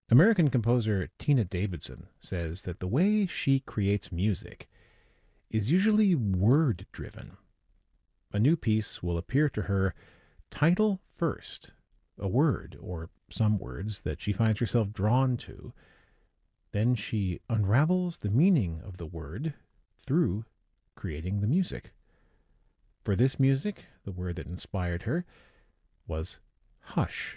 American composer Tina Davidson says that the way she creates music is usually word driven. A new piece will appear to her title first, a word or some words that she finds herself drawn to. Then she unravels the meaning of the word through creating the music. For this music, the word that inspired her was hush.